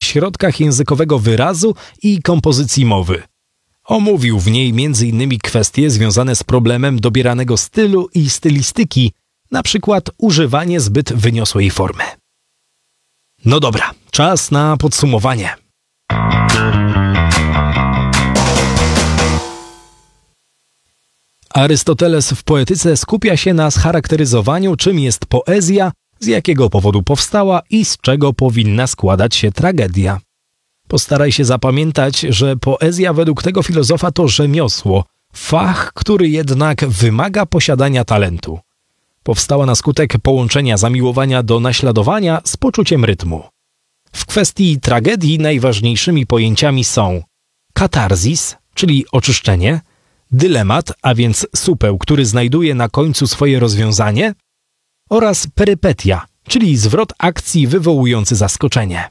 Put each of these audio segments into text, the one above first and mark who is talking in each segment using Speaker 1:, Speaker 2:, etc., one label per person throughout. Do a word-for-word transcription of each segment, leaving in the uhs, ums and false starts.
Speaker 1: środkach językowego wyrazu i kompozycji mowy. Omówił w niej między innymi kwestie związane z problemem dobieranego stylu i stylistyki, na przykład używanie zbyt wyniosłej formy. No dobra, czas na podsumowanie. Arystoteles w poetyce skupia się na scharakteryzowaniu, czym jest poezja, z jakiego powodu powstała i z czego powinna składać się tragedia. Postaraj się zapamiętać, że poezja według tego filozofa to rzemiosło, fach, który jednak wymaga posiadania talentu. Powstała na skutek połączenia zamiłowania do naśladowania z poczuciem rytmu. W kwestii tragedii najważniejszymi pojęciami są katarzis, czyli oczyszczenie, dylemat, a więc supeł, który znajduje na końcu swoje rozwiązanie, oraz perypetia, czyli zwrot akcji wywołujący zaskoczenie.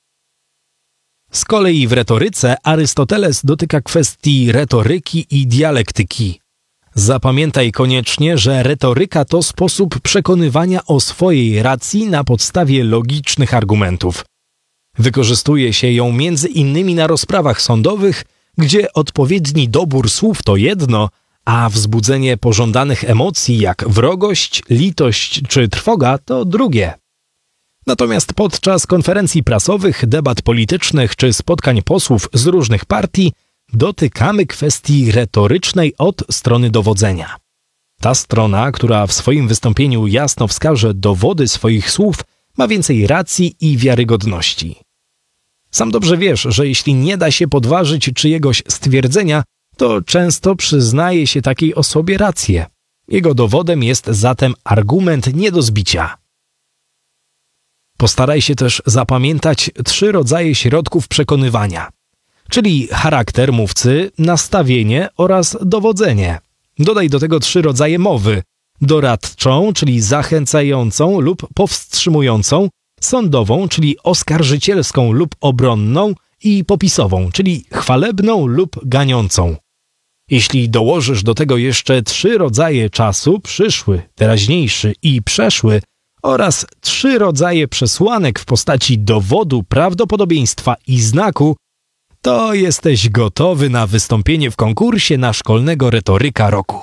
Speaker 1: Z kolei w retoryce Arystoteles dotyka kwestii retoryki i dialektyki. Zapamiętaj koniecznie, że retoryka to sposób przekonywania o swojej racji na podstawie logicznych argumentów. Wykorzystuje się ją między innymi na rozprawach sądowych, gdzie odpowiedni dobór słów to jedno, a wzbudzenie pożądanych emocji jak wrogość, litość czy trwoga to drugie. Natomiast podczas konferencji prasowych, debat politycznych czy spotkań posłów z różnych partii dotykamy kwestii retorycznej od strony dowodzenia. Ta strona, która w swoim wystąpieniu jasno wskaże dowody swoich słów, ma więcej racji i wiarygodności. Sam dobrze wiesz, że jeśli nie da się podważyć czyjegoś stwierdzenia, to często przyznaje się takiej osobie rację. Jego dowodem jest zatem argument nie do zbicia. Postaraj się też zapamiętać trzy rodzaje środków przekonywania, czyli charakter mówcy, nastawienie oraz dowodzenie. Dodaj do tego trzy rodzaje mowy: doradczą, czyli zachęcającą lub powstrzymującą, sądową, czyli oskarżycielską lub obronną i popisową, czyli chwalebną lub ganiącą. Jeśli dołożysz do tego jeszcze trzy rodzaje czasu, przyszły, teraźniejszy i przeszły, oraz trzy rodzaje przesłanek w postaci dowodu, prawdopodobieństwa i znaku, to jesteś gotowy na wystąpienie w konkursie na szkolnego retoryka roku.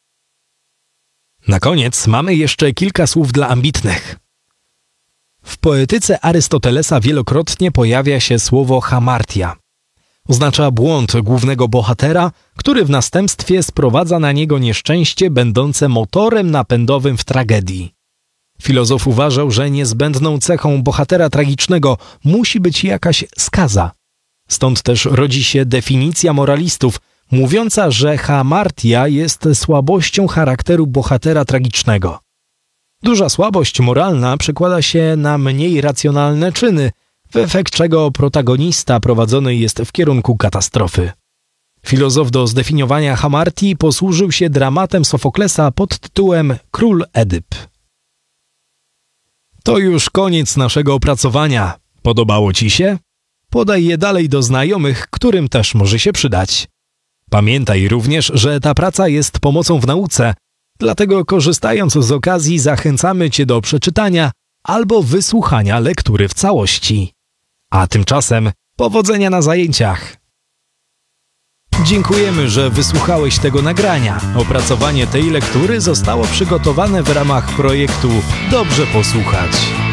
Speaker 1: Na koniec mamy jeszcze kilka słów dla ambitnych. W poetyce Arystotelesa wielokrotnie pojawia się słowo hamartia. Oznacza błąd głównego bohatera, który w następstwie sprowadza na niego nieszczęście będące motorem napędowym w tragedii. Filozof uważał, że niezbędną cechą bohatera tragicznego musi być jakaś skaza. Stąd też rodzi się definicja moralistów, mówiąca, że hamartia jest słabością charakteru bohatera tragicznego. Duża słabość moralna przekłada się na mniej racjonalne czyny, w efekt czego protagonista prowadzony jest w kierunku katastrofy. Filozof do zdefiniowania hamartii posłużył się dramatem Sofoklesa pod tytułem Król Edyp. To już koniec naszego opracowania. Podobało Ci się? Podaj je dalej do znajomych, którym też może się przydać. Pamiętaj również, że ta praca jest pomocą w nauce, dlatego korzystając z okazji zachęcamy Cię do przeczytania albo wysłuchania lektury w całości. A tymczasem powodzenia na zajęciach! Dziękujemy, że wysłuchałeś tego nagrania. Opracowanie tej lektury zostało przygotowane w ramach projektu Dobrze Posłuchać.